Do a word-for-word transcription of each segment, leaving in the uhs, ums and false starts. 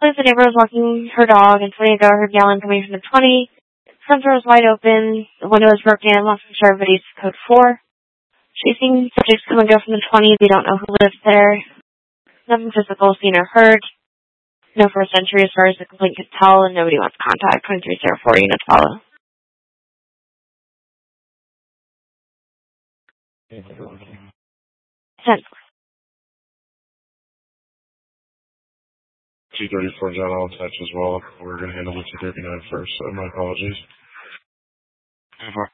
Police the neighbor was walking her dog, and twenty ago heard yelling coming from the twenty. The front door was wide open. The window was broken. Lost in sure everybody's code four. She's seen subjects come and go from the twenty. They don't know who lives there. Nothing physical seen or heard. No first entry as far as the complaint could tell, and nobody wants contact. twenty-three zero four units follow. ten. two thirty-four John, I'll attach as well. We're going to handle the two thirty-nine first, so my apologies. Over.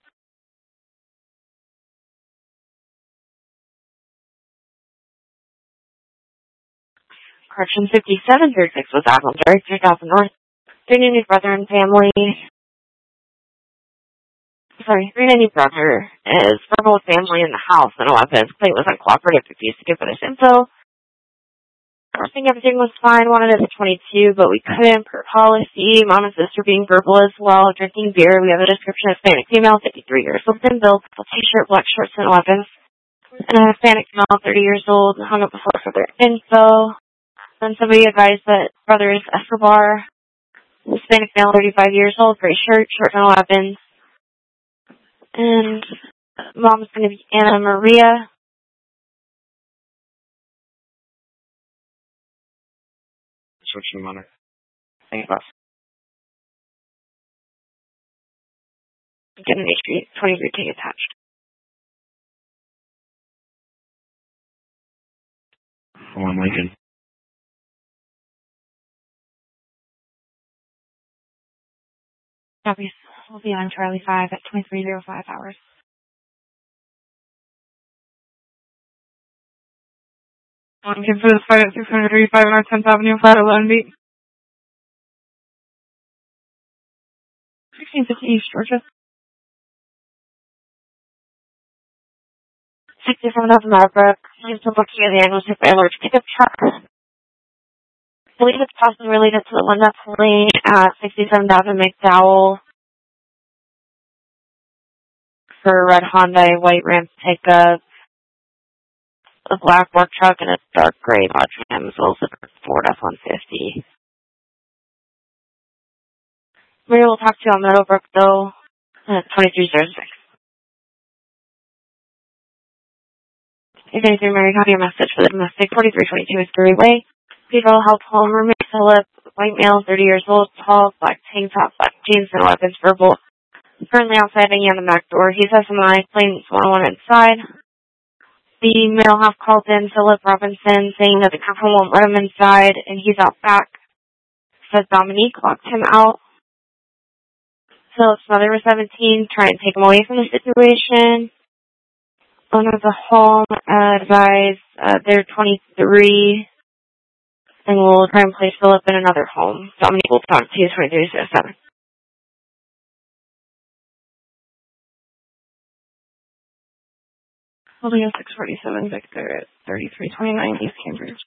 Correction fifty-seven thirty-six was Admiral Jerry, three thousand North. Three ninety brother and family. Sorry, three ninety brother is verbal with family in the house and a weapon. His complaint was uncooperative, refused to give us info. I think everything was fine, wanted it at twenty-two, but we couldn't per policy. Mom and sister being verbal as well, drinking beer. We have a description of Hispanic female, fifty-three years old, thin built, t-shirt, black shorts, and weapons. And a Hispanic female, thirty years old, hung up before further info. Then somebody advised that brother is Escobar, Hispanic male, thirty-five years old, gray shirt, short, and weapons. And mom's going to be Anna Maria. Switching manner. Thanks, boss. Get an H P twenty-three K attached. One Lincoln. Copies. We'll be on Charlie five at twenty-three oh five hours. Lincoln for this fight at six thirty-five North tenth Avenue, flat eleven beat. sixteen fifty East Georgia. sixty-seven of Marbrook. Seems to looking at the angle hit by a large pickup truck. I believe it's possibly related to the one that's laying at sixty-seven Avenue McDowell for a red Honda, white Ram pickup, a black work truck, and a dark gray Dodge Ram, as well as a Ford F one fifty. Maria will talk to you on Meadowbrook, though, at twenty-three oh six. If anything, Mary, copy your message for the domestic. forty-three twenty-two is Gary Way. People help home roommate Philip, white male, thirty years old, tall, black tank top, black jeans, and weapons verbal. Currently outside hanging on the back door. He's S M I, planes one oh one inside. The male half called in Philip Robinson saying that the couple won't let him inside and he's out back. Says Dominique locked him out. Philip's mother was seventeen, trying to take him away from the situation. Owner of the home uh, advised uh, they're twenty-three and we'll try and place Philip in another home. Dominique will talk to you twenty-three oh seven. Holding a six forty-seven Victor at thirty-three twenty-nine East Cambridge.